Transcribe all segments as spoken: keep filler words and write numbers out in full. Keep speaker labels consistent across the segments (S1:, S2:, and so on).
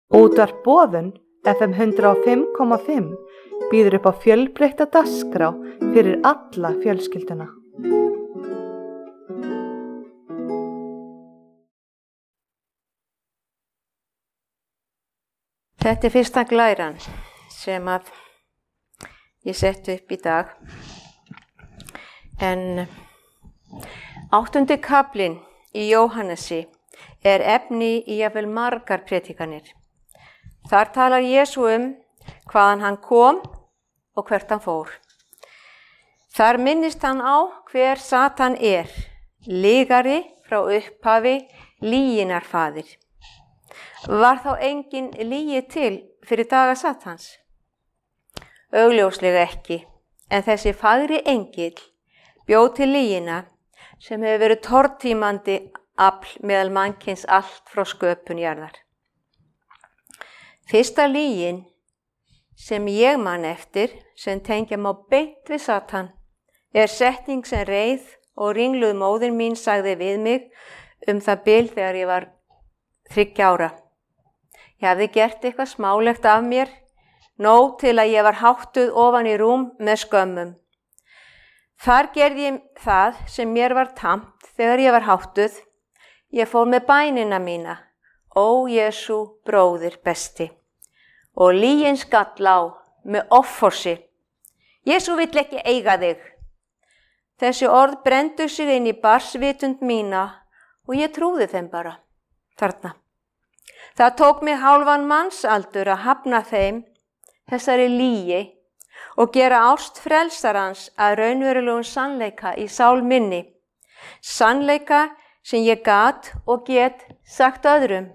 S1: Útvarp Boðun F M hundrað og fimm komma fimm býður upp á fjölbreytta dagskrá fyrir alla fjölskylduna.
S2: Þetta er fyrsta glæran sem að ég setti upp í dag. En áttundi kaflinn í Jóhannesi er efni í jafnvel margar predikanir. Þar talar Jesú um hvaðan hann kom og hvert hann fór. Þar minnist hann á hver Satan er, lygari frá upphafi, lyginarfaðir. Var þá engin lygi til fyrir daga Satans? Augljóslega ekki, en þessi fagri engill bjó til lygina sem hefur verið tortímandi afl meðal mannkyns allt frá sköpun jarðar. Fyrsta lygin sem ég man eftir, sem tengja má beint við Satan, er setning sem reið og ringluð móðir mín sagði við mig um það bil þegar ég var þriggja ára. Ég hafði gert eitthvað smálegt af mér, nóg til að ég var háttuð ofan í rúm með skömmum. Þar gerði ég það sem mér var tamt þegar ég var háttuð. Ég fór með bænina mína, ó Jesú bróðir besti, og lygin skall á með offorsi. Jesú vill ekki eiga þig. Þessi orð brenndu sig inn í barnsvitund mína og ég trúði þeim bara þarna. Það tók mig hálfan mannsaldur að hafna þeim, þessari lygi, og gera ást frelsarans að raunverulegum sannleika í sál minni. Sannleika sem ég gat og get sagt öðrum.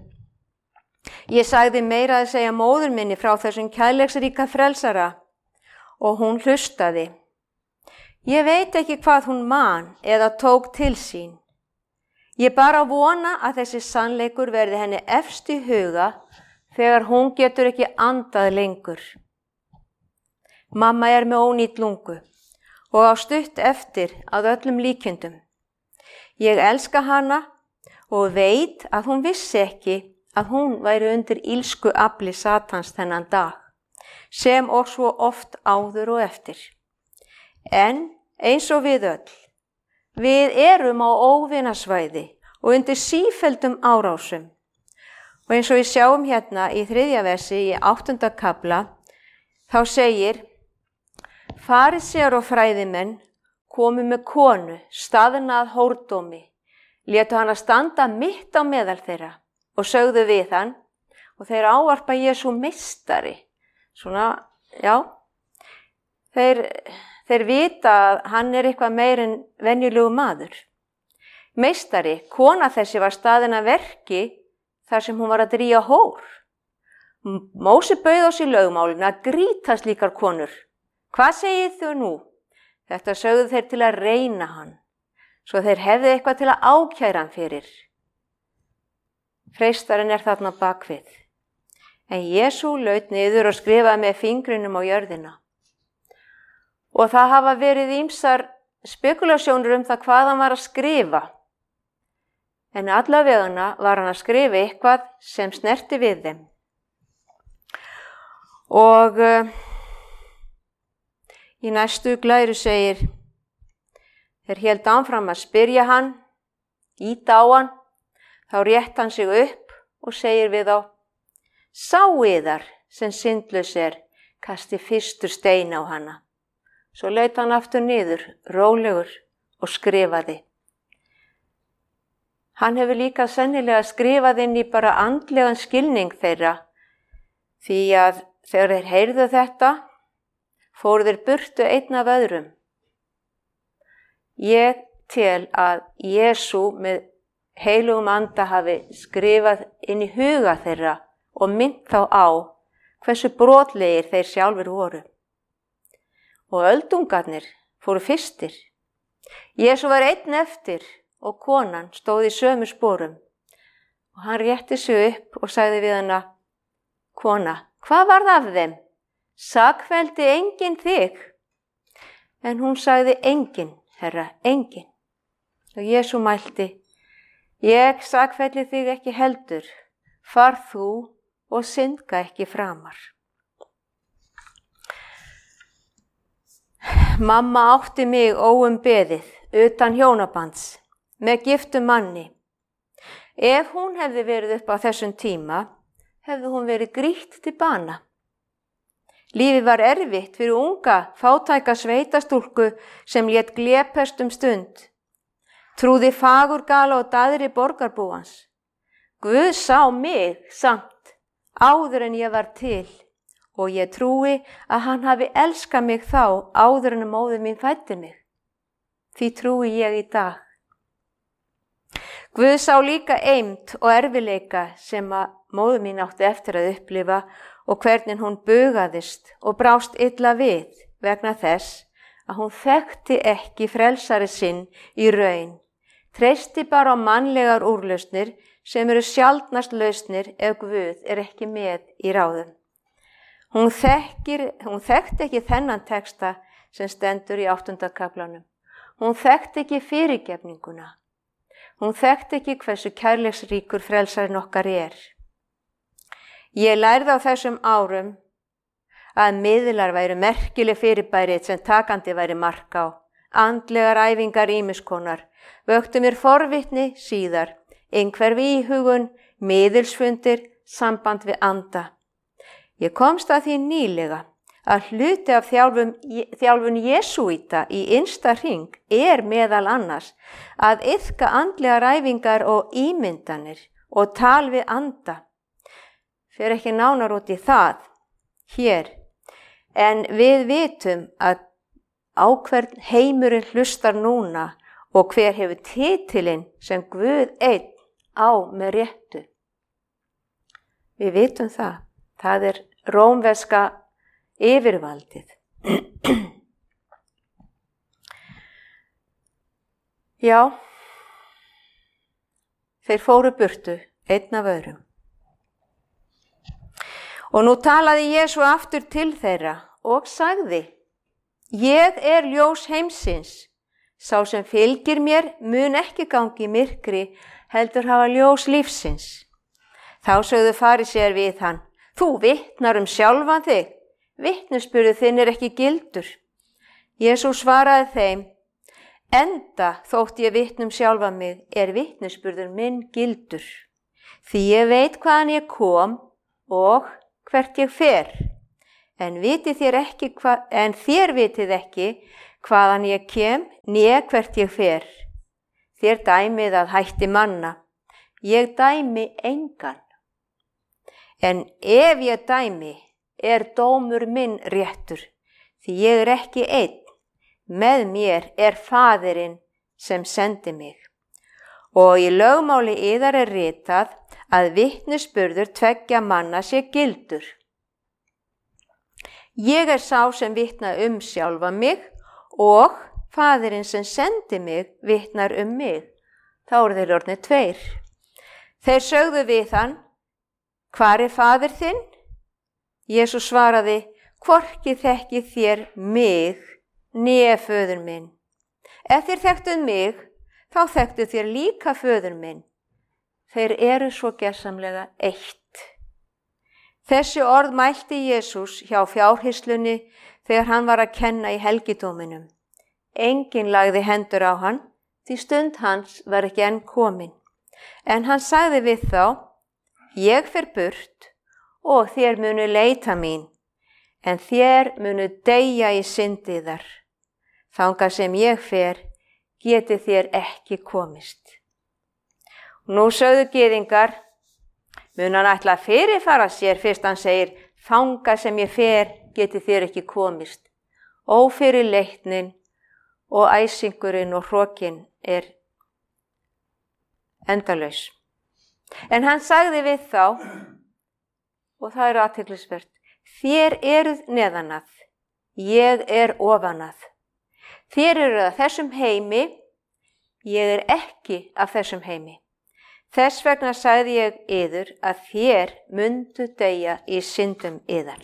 S2: Ég sagði meira að segja móður minni frá þessum kærleiksríka frelsara og hún hlustaði. Ég veit ekki hvað hún man eða tók til sín. Ég bara vona að þessi sannleikur verði henni efst í huga þegar hún getur ekki andað lengur. Mamma er með ónýt lungu og á stutt eftir að öllum líkindum. Ég elska hana og veit að hún vissi ekki að hún væri undir ílsku afli Satans þennan dag, sem og svo oft áður og eftir. En eins og við öll, við erum á óvinasvæði og undir sífelldum árásum. Og eins og við sjáum hérna í þriðja versi í áttunda kafla, þá segir, Farísear og fræðimenn komu með konu, staðna að hórdómi, létu hana standa mitt á meðal þeirra og sögðu við hann, og þeir ávarpa Jesú meistari. Svona, já, þeir, þeir vita að hann er eitthvað meir en venjulegu maður. Meistari, kona þessi var staðin að verki þar sem hún var að dríja hór. Móse bauð á sig lögmálinu að grýta slíkar konur. Hvað segið þau nú? Þetta sögðu þeir til að reyna hann, svo þeir hefðu eitthvað til að ákæra hann fyrir. Freistarinn er þarna bakvið. En Jesú laut niður og skrifaði með fingrunum á jörðina. Og það hafa verið ýmsar spekulasjónur um það hvað hann var að skrifa. En allavegana var hann að skrifa eitthvað sem snerti við þeim. Og uh, í næstu glæru segir, þeir héldu áfram að spyrja hann, ýta á hann, þá rétt hann sig upp og segir við þá, sá yðar sem syndlaus er, kasti fyrstur stein á hana. Svo laut hann aftur niður, rólegur, og skrifaði. Hann hefur líka sennilega skrifað inn í bara andlegan skilning þeirra, því að þegar þeir heyrðu þetta, fóru þeir burtu einn af öðrum. Ég tel að Jesú með heilugum anda hafi skrifað inn í huga þeirra og minnt þá á hversu brotlegir þeir sjálfur voru. Og öldungarnir fóru fyrstir. Jesú var einn eftir og konan stóð í sömu sporum. Og hann rétti sig upp og sagði við hana, kona, hvað varð af þeim? Sakfelldi enginn þig? En hún sagði, enginn, herra, enginn. Og Jesú mælti, ég sakfelli þig ekki heldur, far þú og syndga ekki framar. Mamma átti mig óumbeðið, utan hjónabands, með giftum manni. Ef hún hefði verið upp á þessum tíma, hefði hún verið grýtt til bana. Lífið var erfitt fyrir unga, fátæka sveitastúlku sem lét glepast um stund. Trúði fagurgala og daðri borgarbúans. Guð sá mig samt áður en ég var til og ég trúi að hann hafi elskað mig þá áður en móðir mín fæddi mig. Því trúi ég í dag. Guð sá líka eymd og erfileika sem að móðir mín átti eftir að upplifa og hvernig hún bugaðist og brást illa við vegna þess að hún þekkti ekki frelsari sinn í raun, treysti bara á mannlegar úrlausnir sem eru sjaldnast lausnir ef Guð er ekki með í ráðum. Hún, þekkir, hún þekkti ekki þennan texta sem stendur í áttunda kaflanum. Hún þekkti ekki fyrirgefninguna. Hún þekkti ekki hversu kærleiksríkur frelsarinn okkar er. Ég lærði á þessum árum að miðlar væru merkileg fyrirbæri sem takandi væri mark á, andlegar æfingar ýmiskonar, vöktu mér forvitni síðar, einhverfi íhugun, miðilsfundir, samband við anda. Ég komst að því nýlega að hluti af þjálfun, þjálfun jesúíta í innsta hring er meðal annars að iðka andlegar æfingar og ímyndanir og tal við anda. Fer ekki nánar út í það hér, en við vitum að á hvern heimurinn hlustar núna og hver hefur titilinn sem Guð einn á með réttu. Við vitum það. Það er rómverska yfirvaldið. Já, þeir fóru burtu einn af öðrum. Og nú talaði Jesú aftur til þeirra og sagði: Ég er ljós heimsins. Sá sem fylgir mér mun ekki gangi í myrkri, heldur hafa ljós lífsins. Þá sögðu farisear við hann: Þú vitnar um sjálfan þig, vitnisburður þinn er ekki gildur. Jesús svaraði þeim: Enda þótt ég vitna um sjálfan mig, er vitnisburður minn gildur. Því ég veit hvaðan ég kom og hvert ég fer. En, þér ekki hva, en þér vitið ekki hvaðan ég kem, né hvert ég fer. Þér dæmið að hætti manna. Ég dæmi engan. En ef ég dæmi, er dómur minn réttur, því ég er ekki einn, með mér er Faðirinn sem sendi mig. Og í lögmáli yðar er ritað að vitnisburður tveggja manna sé gildur. Ég er sá sem vitna um sjálfa mig og Faðirinn sem sendi mig vitnar um mig. Þá eru þeir orðnir tveir. Þeir sögðu við hann: Hvar er faðir þinn? Jesús svaraði: Hvorki þekkið þér mig, né föður minn. Ef þér þekktuð mig, þá þekktuð þér líka föður minn. Þeir eru svo gersamlega eitt. Þessi orð mælti Jesús hjá fjárhirslunni þegar hann var að kenna í helgidóminum. Enginn lagði hendur á hann, því stund hans var ekki enn komin. En hann sagði við þá: Ég fer burt og þér munu leita mín, en þér munu deyja í syndiðar. Þangað sem ég fer, geti þér ekki komist. Nú sögðu gyðingar: Mun hann ætla að fyrirfara sér fyrst hann segir: Þangað sem ég fer, geti þér ekki komist. Ófyrirleitnin og æsingurinn og hrokinn er endalaus. En hann sagði við þá, og það er athyglisvert: Þér eruð neðanað, ég er ofanað. Þér eruð af þessum heimi, ég er ekki af þessum heimi. Þess vegna sagði ég yður að þér mundu deyja í syndum yðar.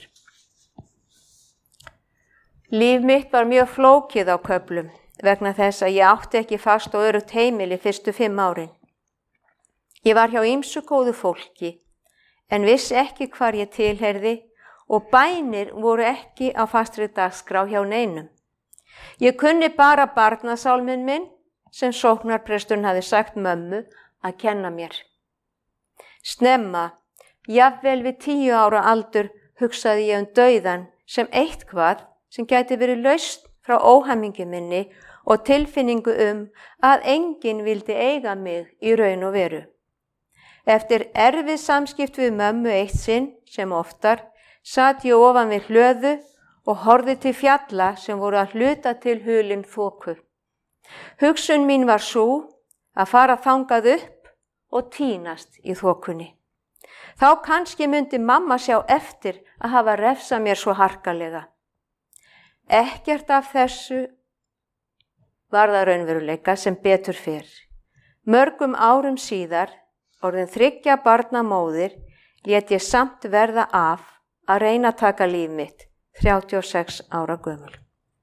S2: Líf mitt var mjög flókið á köflum vegna þess að ég átti ekki fast og öruggt heimili fyrstu fimm árin. Ég var hjá ýmsu góðu fólki, en vissi ekki hvar ég tilheyrði og bænir voru ekki á fastri dagskrá hjá neinum. Ég kunni bara barnasálminn minn sem sóknarpresturinn hafði sagt mömmu að kenna mér. Snemma, jafnvel við tíu ára aldur, hugsaði ég um dauðan sem eitthvað sem gæti verið laust frá óhamingju minni og tilfinningu um að enginn vildi eiga mig í raun og veru. Eftir erfið samskipt við mömmu eitt sinn, sem oftar, sat ég ofan við hlöðu og horfði til fjalla sem voru að hluta til hulin þoku. Hugsun mín var sú að fara þangað upp og tínast í þokunni. Þá kannski myndi mamma sjá eftir að hafa refsað mér svo harkalega. Ekkert af þessu var það raunveruleika sem betur fer. Mörgum árum síðar, orðin þriggja barna móðir, lét ég samt verða af að reyna að taka líf mitt, þrjátíu og sex ára gömul.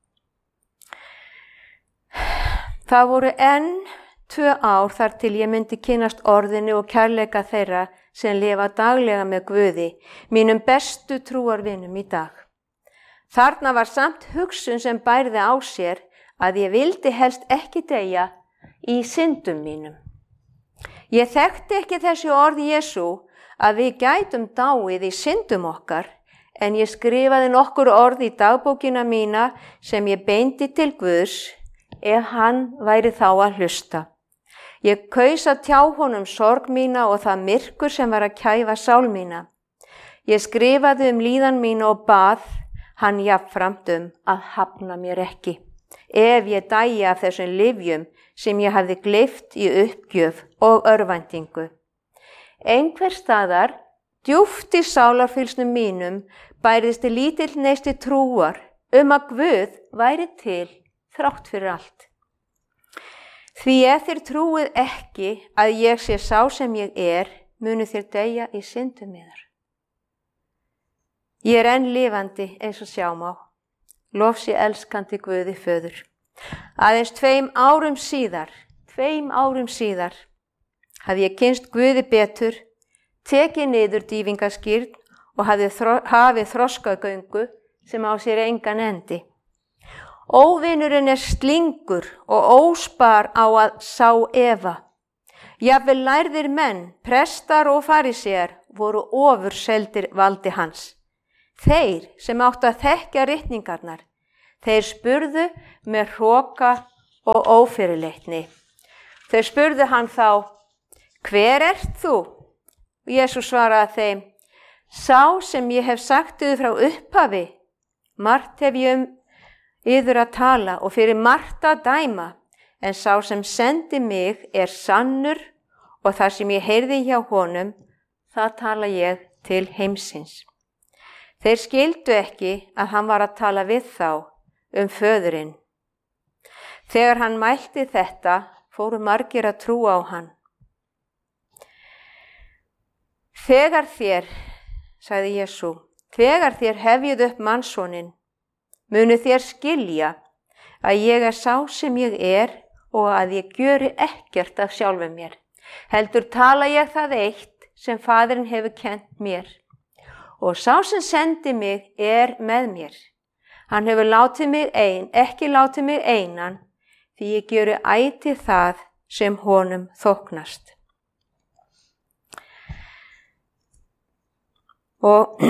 S2: Það voru enn tvö ár þar til ég myndi kynnast orðinu og kærleika þeirra sem lifa daglega með Guði, mínum bestu trúarvinum í dag. Þarna var samt hugsun sem bærði á sér að ég vildi helst ekki deyja í syndum mínum. Ég þekkti ekki þessi orð Jesú að við gætum dáið í syndum okkar, en ég skrifaði nokkur orð í dagbókina mína sem ég beindi til Guðs ef hann væri þá að hlusta. Ég kaus að tjá honum sorg mína og það myrkur sem var að kæfa sál mína. Ég skrifaði um líðan mína og bað hann jafnframt um að hafna mér ekki, ef ég dæi af þessum lyfjum sem ég hafði gleypt í uppgjöf og örvæntingu. Einhver staðar, djúpt í sálarfylgsnum mínum, bærðist lítill neisti trúar um að Guð væri til þrátt fyrir allt. Því ef þér trúið ekki að ég sé sá sem ég er, munu þér deyja í syndum yðar. Ég er enn lifandi eins og sjá má. Lof sé elskandi Guði föður. Aðeins tveim árum síðar, tveim árum síðar, hafði ég kynnst Guði betur, tekið niður dýfingaskírn og hafði þro, hafið þroskagöngu sem á sér engan endi. Óvinurinn er slingur og óspar á að sá efa. Jafnvel lærðir menn, prestar og farisear voru ofurseldir valdi hans. Þeir sem áttu að þekkja ritningarnar, þeir spurðu með hroka og ófyrirleitni. Þeir spurðu hann þá, hver ert þú? Jesús svaraði þeim, sá sem ég hef sagt yður frá upphafi, margt hef ég um yður að tala og fyrir margt að dæma, en sá sem sendi mig er sannur og það sem ég heyrði hjá honum, það tala ég til heimsins. Þeir skildu ekki að hann var að tala við þá um föðurinn. Þegar hann mælti þetta, fóru margir að trúa á hann. Þegar þér, sagði Jesú, þegar þér hefjið upp mannssoninn, munu þér skilja að ég er sá sem ég er og að ég gjöri ekkert af sjálfum mér. Heldur tala ég það eitt sem Faðirinn hefur kennt mér. Og sá sem sendi mig er með mér. Hann hefur látið mig ein, ekki látið mig einan, því ég gjöri ætíð það sem honum þóknast. Og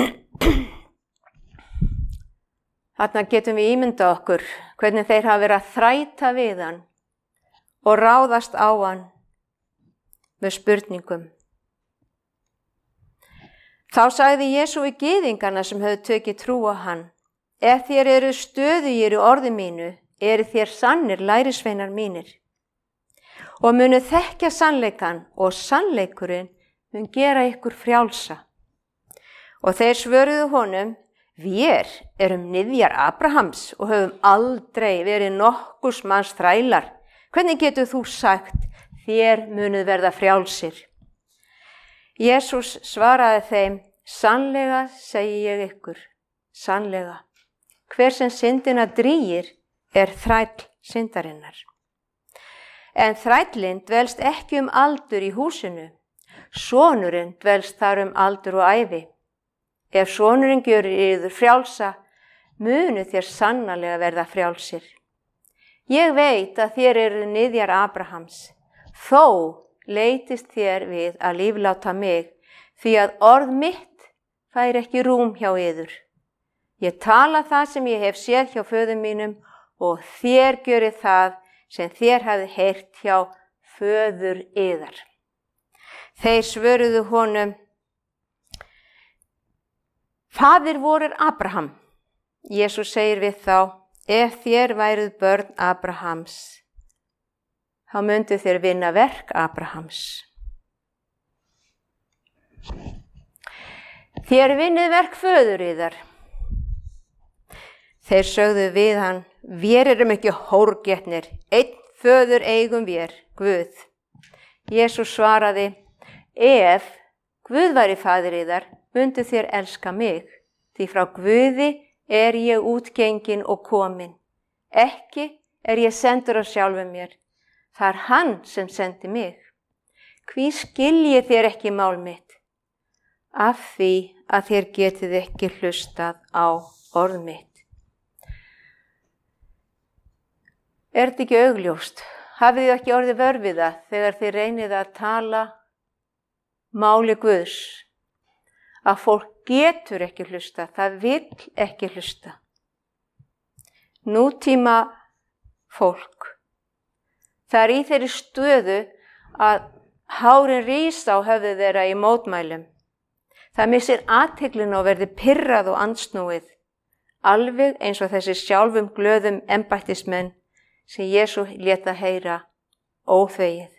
S2: þarna getum við ímyndað okkur hvernig þeir hafa verið að þræta við hann og ráðast á hann með spurningum. Þá sagði Jesú við gyðingana sem höfðu tekið trú á hann, ef þér eru stöðugir í orði mínu, eru þér sannir lærisveinar mínir. Og munu þekkja sannleikan og sannleikurinn mun gera ykkur frjálsa. Og þeir svöruðu honum, við erum niðjar Abrahams og höfum aldrei verið nokkurs manns þrælar. Hvernig getur þú sagt, þér munuð verða frjálsir? Jesús svaraði þeim, sannlega segi ég ykkur, sannlega, hver sem syndina drýgir er þræll syndarinnar. En þrællinn dvelst ekki um aldur í húsinu, Sonurinn dvelst þar um aldur og ævi. Ef sonurinn gjörir yður frjálsa, munu þér sannarlega verða frjálsir. Ég veit að þér eru niðjar Abrahams, þó leitist þér við að lífláta mig, því að orð mitt fær ekki rúm hjá yður. Ég tala það sem ég hef séð hjá föður mínum og þér gjörið það sem þér hafið heyrt hjá föður yðar. Þeir svöruðu honum, Faðir vor er Abraham. Jesús segir við þá, ef þér væruð börn Abrahams, þá myndu þér vinna verk Abrahams. Þér vinnið verk föður yðar. Þeir sögðu við hann, vér erum ekki hórgetnir, einn föður eigum vér, Guð. Jesús svaraði, ef Guð væri faðir yðar, myndu þér elska mig, því frá Guði er ég útgengin og komin. Ekki er ég sendur á sjálfum mér, það er hann sem sendi mig. Hví skiljið þér ekki mál mitt? Af því að þér getið ekki hlustað á orð mitt. Er þetta ekki augljóst? Hafið þið ekki orðið vör við það þegar þið reynið að tala máli Guðs? Að fólk getur ekki hlusta, það vill ekki hlusta. Nútíma fólk, það er í þeirri stöðu að hárin rís á höfðu þeirra í mótmælum. Það missir athyglin og verði pirrað og andsnúið, alveg eins og þessi sjálfum glöðum embættismenn sem Jesú lét það heyra óþvegið.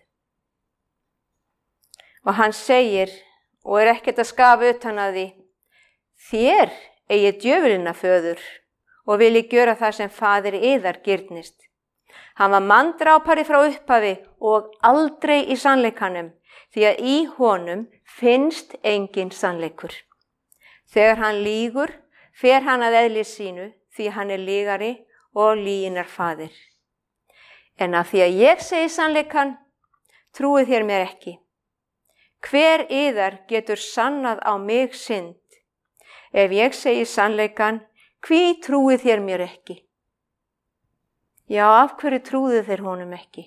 S2: Og hann segir, og er ekkert að skafa utan að því, þér eigið djöfulina föður og vilji gjöra það sem faðir yðar girnist. Hann var manndrápari frá upphafi og aldrei í sannleikanum, því að í honum finnst engin sannleikur. Þegar hann lýgur, fer hann að eðli sínu, því hann er lýgari og lýginar faðir. En af því að ég segi sannleikan, trúið þér mér ekki. Hver yðar getur sannað á mig synd? Ef ég segi sannleikan, hví trúið þér mér ekki? Já, af hverju trúið þér honum ekki?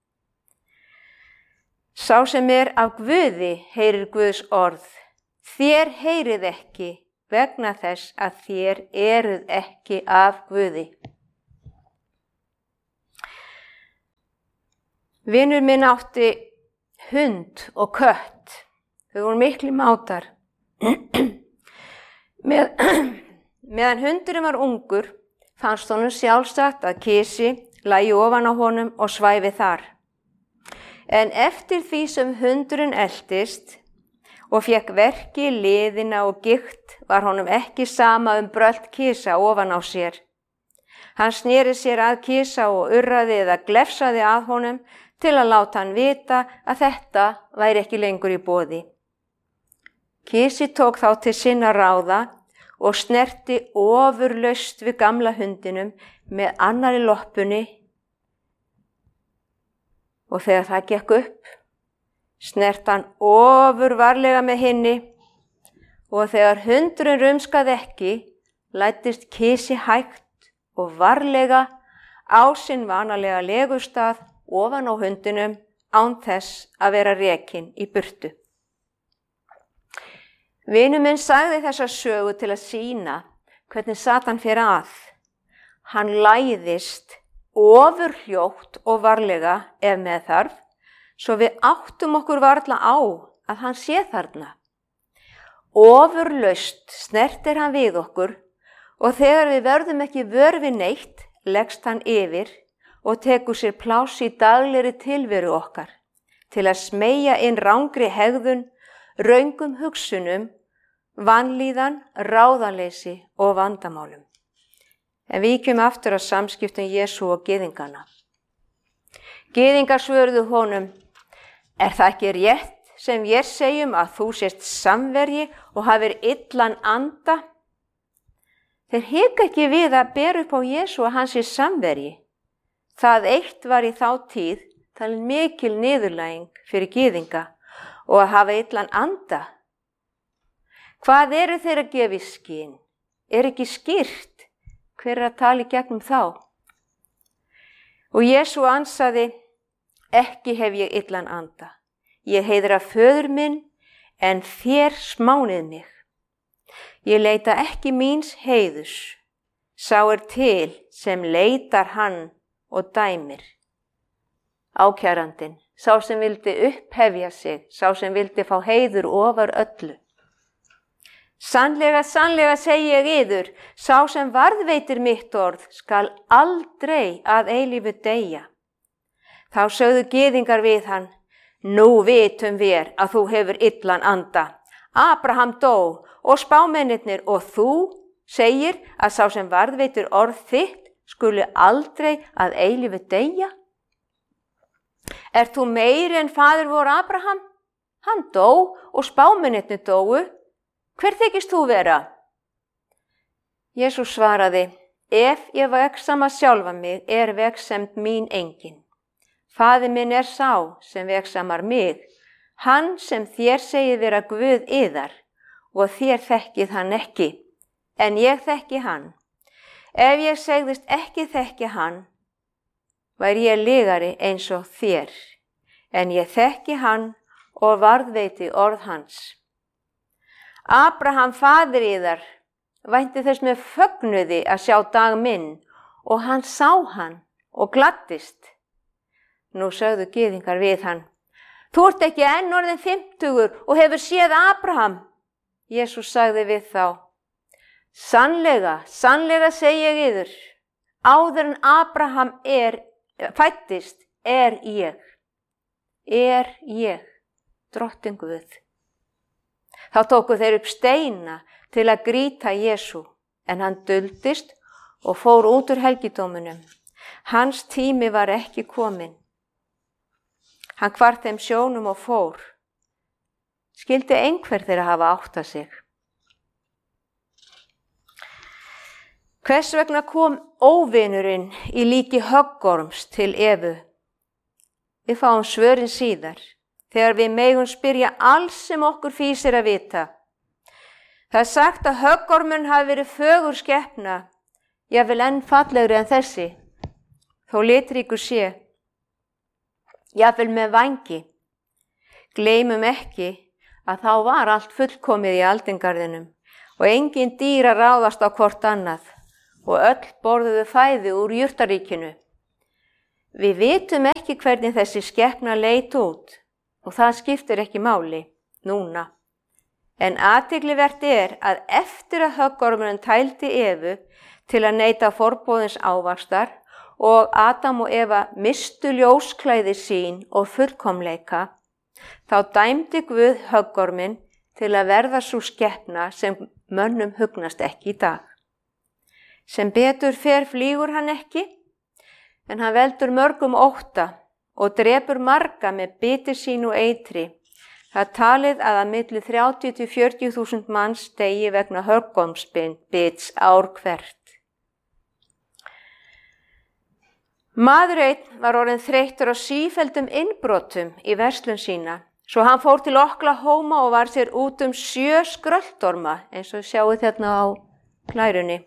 S2: Sá sem er af Guði heyrir Guðs orð. Þér heyrið ekki vegna þess að þér eruð ekki af Guði. Vinur minn átti hund og kött. Þau voru mikli mátar. Með, meðan hundurinn var ungur, fannst honum sjálfsagt að kisi lægi ofan á honum og svæfi þar. En eftir því sem hundurinn eltist og fekk verki, liðina og gikt, var honum ekki sama um brölt kisa ofan á sér. Hann sneri sér að kisa og urraði eða glefsaði að honum til að láta hann vita að þetta væri ekki lengur í boði. Kisi tók þá til sinna ráða og snerti ofurlaust við gamla hundinum með annari loppunni, og þegar það gekk upp, snert hann ofurvarlega með hinni, og þegar hundurinn rumskaði ekki, læddist Kisi hægt og varlega á sinn vanalega legustað ofan á hundinum án þess að vera rekinn í burtu. Vinur minn sagði þessa sögu til að sýna hvernig Satan fer að. Hann læðist ofurhljótt og varlega ef með þarf, svo við áttum okkur varla á að hann sé þarna. Ofurlaust snertir hann við okkur og þegar við verðum ekki vör við neitt, leggst hann yfir og tekur sér pláss í daglegri tilveru okkar til að smeygja inn rangri hegðun, röngum hugsunum, vanlíðan, ráðaleysi og vandamálum. En víkjum aftur á samskiptum Jesú og gyðingana. Gyðingar svöruðu honum, er það ekki rétt sem við segjum að þú sést samverji og hafir illan anda? Þeir hika ekki við að bera upp á Jesú að hann sé samverji. Það eitt var í þá tíð talin mikil niðurlæging fyrir gyðinga og að hafa illan anda. Hvað eru þeir að gefa í skyn? Er ekki skýrt hver er að tala í gegnum þá? Og Jesú ansaði, ekki hef ég illan anda. Ég heiðra föður minn, en þér smánið mig. Ég leita ekki míns heiðurs. Sá er til sem leitar hann og dæmir. Ákærandinn, sá sem vildi upphefja sig, sá sem vildi fá heiður ofar öllu. Sannlega, sannlega segi ég yður, sá sem varðveitir mitt orð skal aldrei að eilífu deyja. Þá sögðu gyðingar við hann, nú vitum við að þú hefur illan anda. Abraham dó og spámennirnir og þú segir að sá sem varðveitir orð þitt skuli aldrei að eilífu deyja. Er þú meiri en faðir vor Abraham? Hann dó og spámennirnir dóu. Hver þykist þú vera? Jesús svaraði, ef ég vegsama sjálfa mig er vegsemd mín engin. Faðir minn er sá sem vegsamar mig, hann sem þér segið vera Guð yðar og þér þekkið hann ekki, en ég þekki hann. Ef ég segðist ekki þekki hann, væri ég lygari eins og þér, en ég þekki hann og varðveiti orð hans. Abraham faðir yðar vænti þess með fögnuði að sjá dag minn og hann sá hann og gladdist. Nú sögðu gyðingar við hann, þú ert ekki enn orðinn fimmtugur og hefur séð Abraham. Jesús sagði við þá, sannlega, sannlega segi ég yður, áður en Abraham er, fæddist er ég, er ég, drottinn Guð. Þá tóku þeir upp steina til að grýta Jesú, en hann duldist og fór út úr helgidómunum. Hans tími var ekki kominn. Hann hvarf þeim sjónum og fór. Skyldi einhver þeirra hafa áttað sig. Hvers vegna kom óvinurinn í líki höggorms til Evu? Við fáum svörin síðar, þegar við megum spyrja alls sem okkur fýsir að vita. Það er sagt að höggormurinn hafi verið fögur skepna, jafnvel enn fallegri en þessi, þó litríkur sé, jafnvel með vængi. Gleymum ekki að þá var allt fullkomið í aldingarðinum og engin dýr að ráðast á hvort annað og öll borðuðu fæði úr jurtaríkinu. Við vitum ekki hvernig þessi skepna leit út og það skiptir ekki máli núna. En athyglivert er að eftir að höggormurinn tældi Evu til að neyta forboðins ávaxtar og Adam og Eva mistu ljósklæði sín og fullkomleika, þá dæmdi Guð höggorminn til að verða sú skepna sem mönnum hugnast ekki í dag. Sem betur fer flýgur hann ekki, en hann veldur mörgum ótta og drepur marga með biti sín og eitri. Það er talið að að milli þrjátíu til fjörutíu þúsund manns deyi vegna höggormsbits ár hvert. Maður einn var orðinn þreyttur á sífelldum innbrotum í verslun sína, svo hann fór til Oklahoma og var sér út um sjö skröltorma, eins og sjáið hérna á glærunni.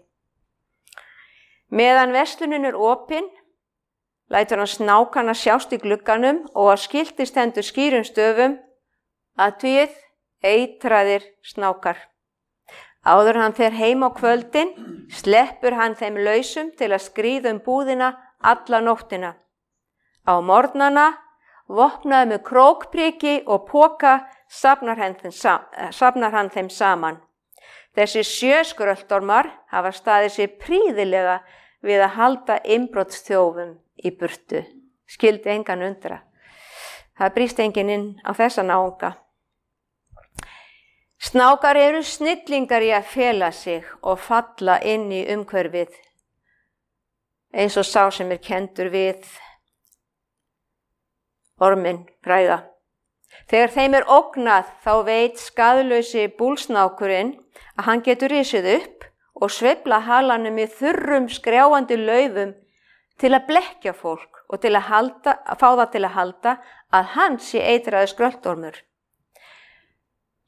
S2: Meðan verslunin er opin, lætur hann snákana sjást í glugganum og að skilti stendur skýrum stöfum, athugið, eitraðir snákar. Áður hann fer heim á kvöldin, sleppur hann þeim lausum til að skríða um búðina alla nóttina. Á morgnana, vopnaði með krókpriki og poka, safnar hann þeim, safnar hann þeim saman. Þessi sjö skröltormar hafa staðið sér prýðilega við að halda innbrotsþjófum í burtu. Skildi engan undra. Það brýst enginn inn á þessa náunga. Snákar eru snillingar í að fela sig og falla inn í umhverfið, eins og sá sem er kenndur við orminn fræga. Þegar þeim er ógnað þá veit skaðlausi búlsnákurinn að hann getur risið upp og sveifla halanum í þurrum skrjáandi laufum til að blekkja fólk og til að, halda, að fá það til að halda að hann sé eitraði skröltormur.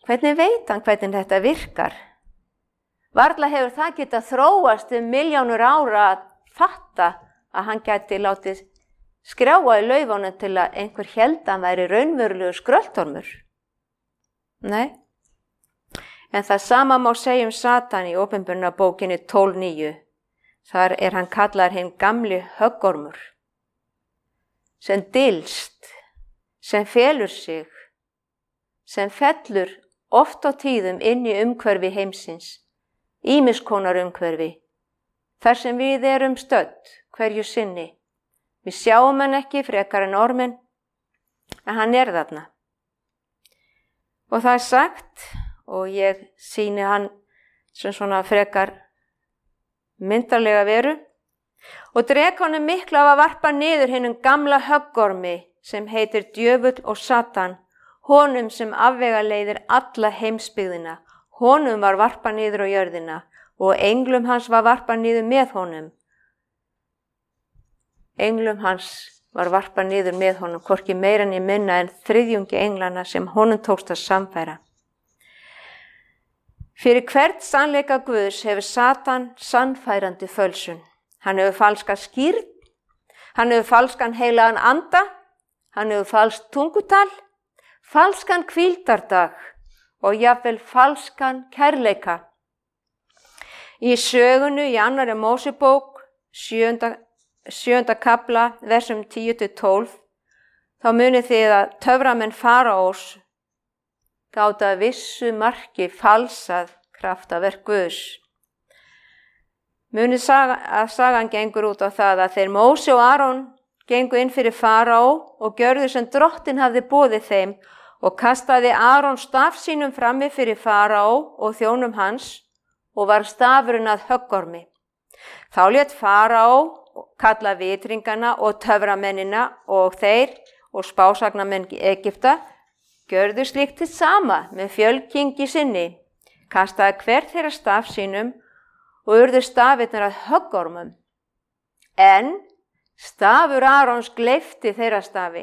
S2: Hvernig veit hann hvernig þetta virkar? Varla hefur það getað þróast um milljónur ára að fatta að hann geti látið skrjáa í laufunum til að einhver held að hann væri raunverulegur skröltormur. Nei. En það sama má segja um Satan í Opinberunarbókinni tólf níu. Þar er hann kallar hinn gamli höggormur, sem dylst, sem felur sig, sem fellur oft á tíðum inn í umhverfi heimsins, ýmiss konar umhverfi, þar sem við erum stödd hverju sinni. Við sjáum hann ekki frekar en orminn, en hann er þarna. Og það er sagt, og ég sýni hann sem svona frekar myndarlega veru, og dreg honum miklu af að varpa niður hinnum gamla höggormi sem heitir djöfull og Satan, honum sem afvegaleiðir alla heimsbyggðina. Honum var varpa niður á jörðina og englum hans var varpa niður með honum. Englum hans var varpa niður með honum, hvorki meira en ég minna en þriðjungi englana sem honum tókst að samfæra. Fyrir hvert sannleika Guðs hefur Satan sannfærandi fölsun. Hann hefur falska skírn, hann hefur falskan heilagan anda, hann hefur falskt tungutal, falskan hvíldardag og jafnvel falskan kærleika. Í sögunu í annarri Mósebók, sjöunda, sjöunda kafla, versum tíu til tólf, þá munið þið að töframenn Faraós gátu að vissu marki falsað kraftaverk Guðs. Munið saga, að sagan gengur út á það að þeir Móse og Aron gengu inn fyrir Faraó og gjörðu sem drottin hafði boðið þeim og kastaði Aron staf sínum frammi fyrir Faraó og þjónum hans og var stafurinn að höggormi. Þá lét Faraó kalla vitringana og töframennina og þeir og spásagnamenn Egypta gjörðu slíkt til sama með fjölkingi sinni, kastaði hver þeirra staf sínum og urðu stafirnir að höggormum. En stafur Arons gleypti þeirra stafi.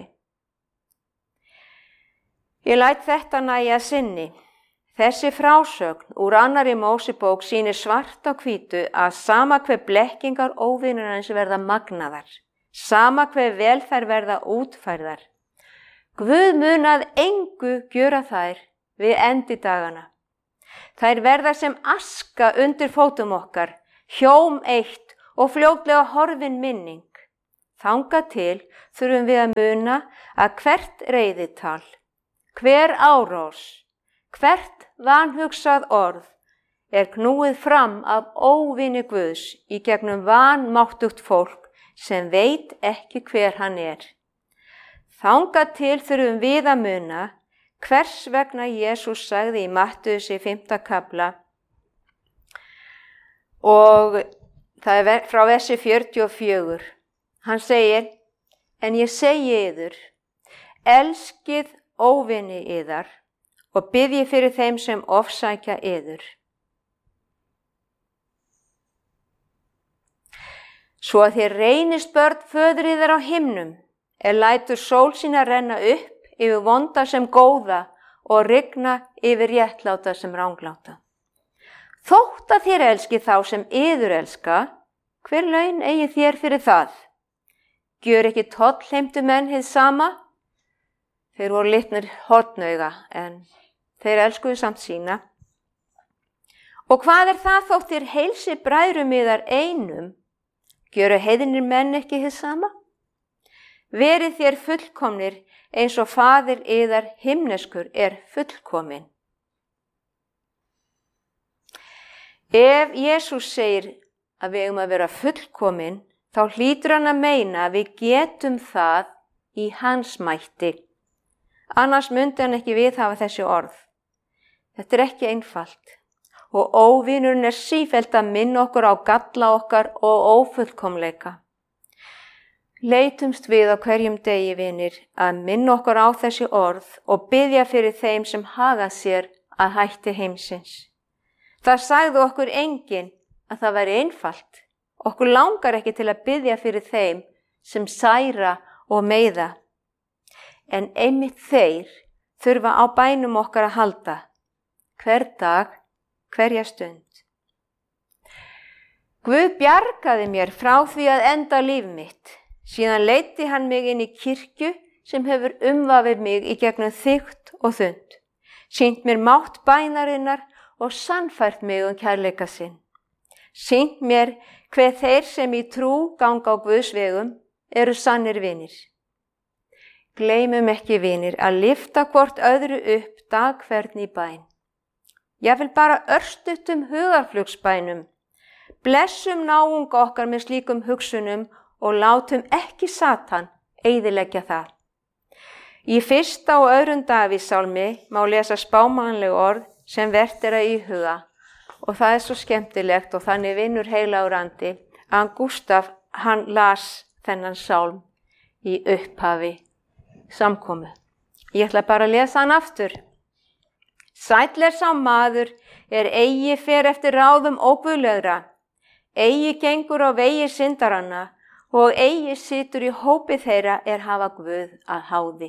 S2: Ég læt þetta nægja sinni. Þessi frásögn úr annarri Mósebók sýnir svart á hvítu að sama hve blekkingar óvinarins verða magnaðar, sama hve vel þær verða útfærðar. Guð mun að engu gjöra þær við endi dagana. Þær verða sem aska undir fótum okkar, hjóm eitt og fljótlega horfin minning. Þangað til þurfum við að muna að hvert reiðital, hver árás, hvert vanhugsað orð er knúið fram af óvini Guðs í gegnum vanmáttugt fólk sem veit ekki hver hann er. Þangað til þurfum við að muna hvers vegna Jesús sagði í Mattheussi fimmta kafla og það er frá versi fjörutíu og fjögur. Hann segir, en ég segi yður, elskið óvini yðar og biðjið fyrir þeim sem ofsækja yður. Svo að þér reynist börn föður yðar á himnum, er lætur sól sína renna upp yfir vonda sem góða og rigna yfir réttláta sem rangláta. Þótt að þér elskið þá sem yður elska, hver laun eigið þér fyrir það? Gjör ekki tollheimtu menn hið sama? Þeir voru litnir hornauga, en þeir elskuðu samt sína. Og hvað er það þótt þér heilsi bræðrum yðar einum? Gjöru heiðinir menn ekki hið sama? Verið þér fullkomnir eins og faðir yðar himneskur er fullkomin. Ef Jesús segir að við eigum að vera fullkomin, þá hlýtur hann að meina að við getum það í hans mætti. Annars myndi hann ekki viðhafa þessi orð. Þetta er ekki einfalt og óvinurinn er sífellt að minna okkur á galla okkar og ófullkomleika. Leitumst við á hverjum degi, vinir, að minna okkur á þessi orð og biðja fyrir þeim sem haga sér að hætti heimsins. Það sagði okkur enginn að það væri einfalt. Okkur langar ekki til að biðja fyrir þeim sem særa og meiða. En einmitt þeir þurfa á bænum okkar að halda, hver dag, hverja stund. Guð bjargaði mér frá því að enda líf mitt. Síðan leiddi hann mig inn í kirkju sem hefur umvafið mig í gegnum þykkt og þund, sýnt mér mátt bænarinnar og sannfært mig um kærleika sinn. Sýnt mér hver þeir sem í trú ganga á Guðs vegum eru sannir vinir. Gleymum ekki vinir að lyfta hvort öðru upp dagfern í bæn. Ég vil bara örstuttum hugarflugsbænum. Blessum náunga okkar með slíkum hugsunum og látum ekki Satan eyðileggja það. Í fyrsta og öðrum Davíðssálmi má lesa spámanleg orð sem vert er að íhuga og það er svo skemmtilegt og þannig vinnur heilagur andi að Gústaf hann las þennan sálm í upphafi samkomu. Ég ætla bara að lesa hann aftur. Sæll er sá maður er eigi fer eftir ráðum óguðlegra, eigi gengur á vegi syndaranna og eigi situr í hópi þeirra er hafa Guð að háði.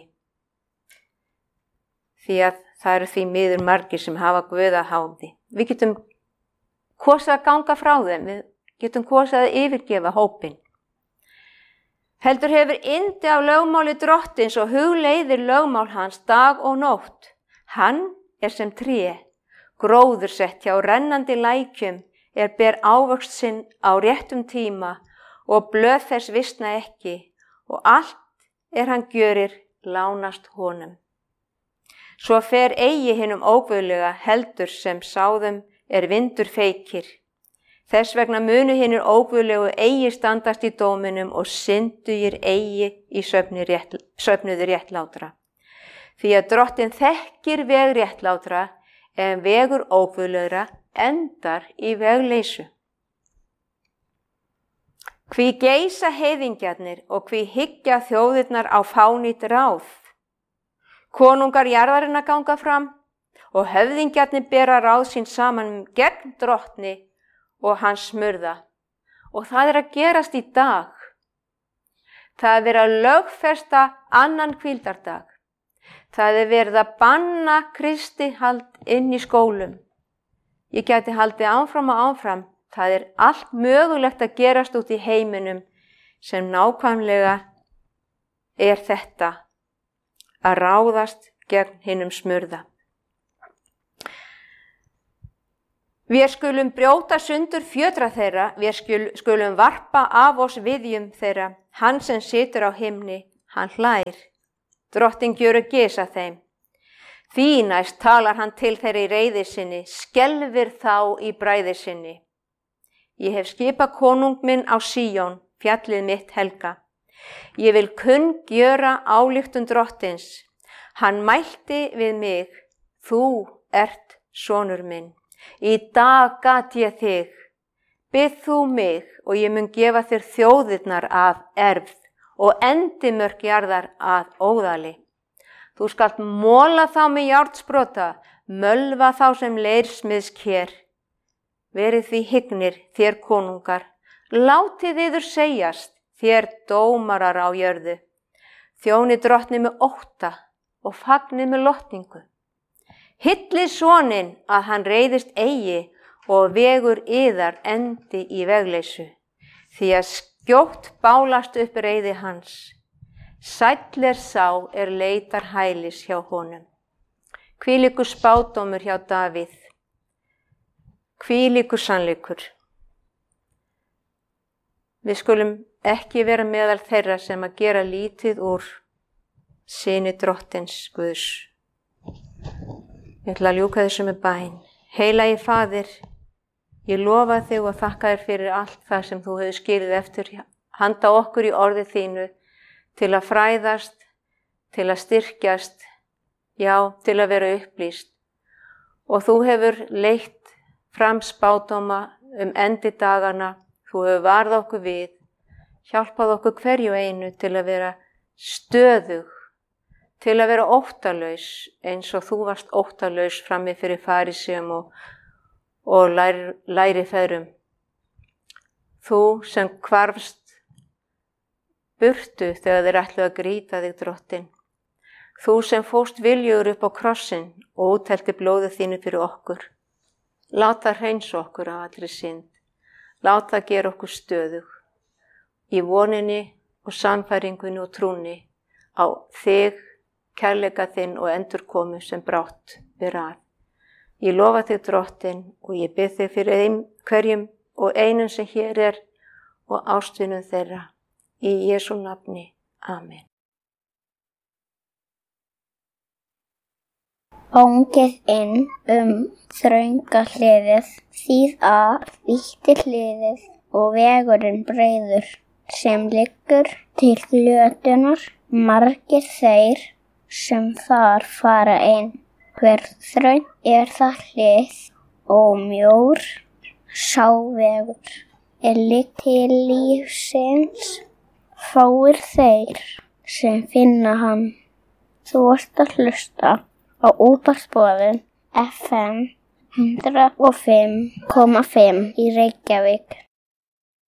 S2: Því að það eru því miður margir sem hafa Guð að háði. Við getum kosið að ganga frá þeim, við getum kosið að yfirgefa hópin. Heldur hefur yndi af lögmáli drottins og hugleiðir lögmál hans dag og nótt. Hann er sem tré, gróður sett hjá rennandi lækjum, er ber ávöxt sinn á réttum tíma og blöð þess visna ekki og allt er hann gjörir lánast honum. Svo fer eigi hinum óguðlega heldur sem sáðum er vindur feykir. Þess vegna munu hinir óguðlegu eigi standast í dóminum og syndugir eigi í rétt, söfnuði réttlátra. Því að drottin þekkir veg réttlátra en vegur óguðlegra endar í vegleysu. Hví geisa heiðingjarnir og hví hyggja þjóðirnar á fánýtt ráð. Konungar jarðarinnar ganga fram og höfðingjarnir bera ráð sín saman gegn drottni og hans smurða. Og það er að gerast í dag. Það er verið að lögfesta annan hvíldardag. Það er verið að banna kristihald inn í skólum. Ég gæti haldið áfram og áfram. Það er allt mögulegt að gerast út í heiminum sem nákvæmlega er þetta að ráðast gegn hinum smurða. Við skulum brjóta sundur fjötra þeirra, við skulum varpa af oss viðjum þeirra. Hann sem situr á himni, hann hlær. Drottin gjöru gesa þeim. Því næst talar hann til þeirra í reiði sinni, skelfir þá í bræði sinni. Ég hef skipað konung minn á Síón, fjallið mitt helga. Ég vil kunn gjöra ályktun drottins. Hann mælti við mig, þú ert sonur minn. Í dag gat ég þig. Bið þú mig og ég mun gefa þér þjóðirnar að erfð og endimörk jarðar að óðali. Þú skalt móla þá með járnsprota, mölva þá sem leirsmiðs ker. Verið því hygnir þér konungar, látið yður segjast þér dómarar á jörðu. Þjóni drottni með ótta og fagni með lotningu. Hyllið soninn að hann reiðist eigi og vegur yðar endi í vegleysu, því að skjótt bálast upp reiði hans. Sæll er sá er leitar hælis hjá honum. Hvílíkur spádómur hjá Davíð. Hvílíkur sannleikur. Við skulum ekki vera meðal þeirra sem að gera lítið úr syni drottins Guðs. Ég ætla að ljúka þessu með bæn. Heilagi Faðir, ég lofa þig og þakka þér fyrir allt það sem þú hefur skilið eftir handa okkur í orði þínu til að fræðast, til að styrkjast, já, til að vera upplýst. Og þú hefur leitt fram spádóma um endi dagana, þú hefur varð okkur við, hjálpað okkur hverju einu til að vera stöðug, til að vera óttalaus eins og þú varst óttalaus frammi fyrir farisum og, og lær, lærifeðrum. Þú sem hvarfst burtu þegar þeir ætlu að grýta þig drottin. Þú sem fórst viljugur upp á krossin og úthelti blóðið þínu fyrir okkur. Lát það hreinsa okkur af allri synd. Lát það gera okkur stöðug. Í voninni og sannfæringunni og trúnni á þig, kærleika þinn og endurkomu sem brátt er að. Ég lofa þig Drottinn og ég bið þig fyrir ein, hverjum og einum sem hér er og ástvinum þeirra. Í Jesú nafni. Amen.
S3: Óngið inn um þrönga hliðið, þýð að vítti hliðið og vegurinn breiður sem liggur til glötunar, margir þeir sem þar fara inn. Hver þröng er það hlið og mjór sá vegur er ligg til lífsins, fáir þeir sem finna hann. Þú ert að hlusta á Útvarpsboðun F M hundrað og fimm komma fimm í Reykjavík.